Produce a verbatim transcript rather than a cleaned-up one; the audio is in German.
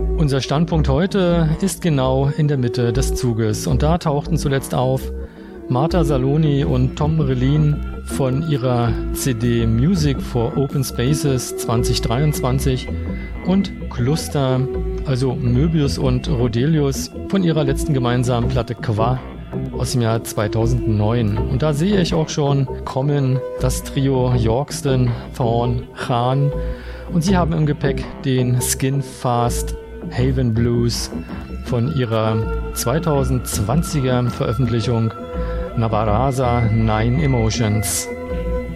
Unser Standpunkt heute ist genau in der Mitte des Zuges und da tauchten zuletzt auf Marta Saloni und Tom Relin von ihrer C D Music for Open Spaces zwanzig dreiundzwanzig und Cluster, also Möbius und Rodelius, von ihrer letzten gemeinsamen Platte Qua aus dem Jahr zweitausendneun. Und da sehe ich auch schon kommen das Trio Yorkston, Thorn, Khan, und sie haben im Gepäck den Skinfast Haven Blues von ihrer zweitausendzwanziger Veröffentlichung Navarasa Nine Emotions.